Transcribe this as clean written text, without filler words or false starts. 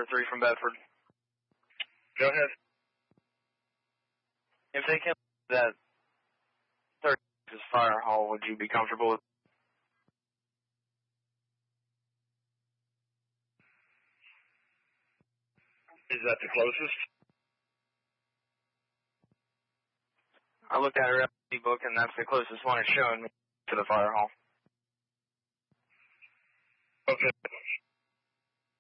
3 from Bedford. Go ahead. If they can that 36 fire hall, would you be comfortable with? Is that the closest? I looked at her FD book, and that's the closest one it's showing me to the fire hall. Okay.